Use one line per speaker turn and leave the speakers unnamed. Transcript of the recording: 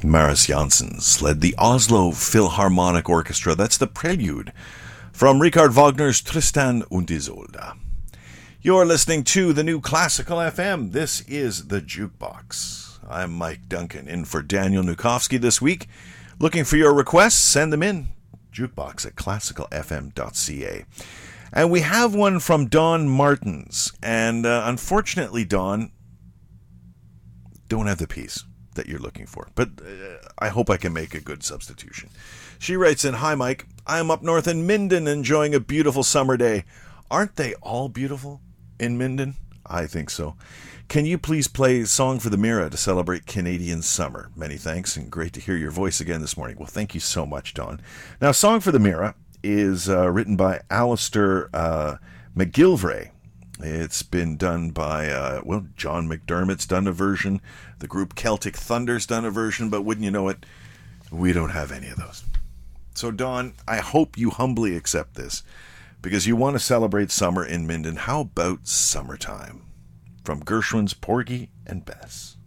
Maris Janssens led the Oslo Philharmonic Orchestra. That's the prelude from Richard Wagner's Tristan und Isolde. You're listening to the new Classical FM. This is the Jukebox. I'm Mike Duncan, in for Daniel Nukowski this week. Looking for your requests? Send them in. Jukebox at classicalfm.ca. And we have one from Don Martins. And unfortunately, Don, don't have the piece that you're looking for. But I hope I can make a good substitution. She writes in, "Hi, Mike. I'm up north in Minden enjoying a beautiful summer day. Aren't they all beautiful in Minden? I think so. Can you please play Song for the Mira to celebrate Canadian summer? Many thanks, and great to hear your voice again this morning." Well, thank you so much, Don. Now, Song for the Mira is written by Alistair McGilvray. It's been done by, John McDermott's done a version. The group Celtic Thunder's done a version, but wouldn't you know it, we don't have any of those. So, Don, I hope you humbly accept this, because you want to celebrate summer in Minden. How about Summertime? From Gershwin's Porgy and Bess.